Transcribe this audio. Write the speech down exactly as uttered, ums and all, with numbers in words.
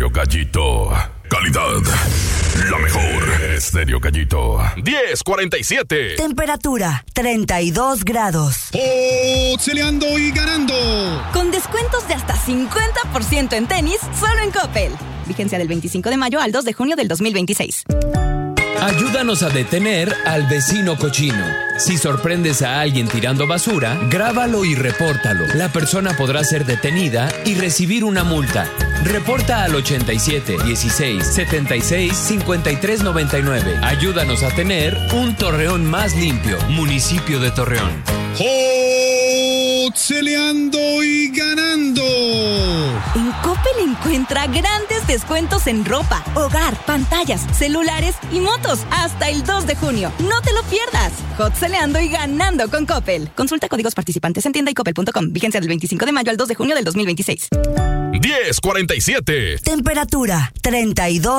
Estéreo Gallito. Calidad, la mejor. Estéreo Gallito. diez cuarenta y siete. Temperatura, treinta y dos grados. Cotzeleando y ganando. Con descuentos de hasta cincuenta por ciento en tenis, solo en Coppel. Vigencia del veinticinco de mayo al dos de junio del dos mil veintiséis. Ayúdanos a detener al vecino cochino. Si sorprendes a alguien tirando basura, grábalo y repórtalo. La persona podrá ser detenida y recibir una multa. Reporta al ochenta y siete, dieciséis, setenta y seis, cincuenta y tres, noventa y nueve. Ayúdanos a tener un Torreón más limpio. Municipio de Torreón. Cotzeleando y ganando. En Coppel encuentra grandes descuentos en ropa, hogar, pantallas, celulares y motos hasta el dos de junio. No te lo pierdas. Cotzeleando y ganando con Coppel. Consulta códigos participantes en tienda y coppel punto com. Vigencia del veinticinco de mayo al dos de junio del dos mil veintiséis. diez cuarenta y siete. Temperatura, treinta y dos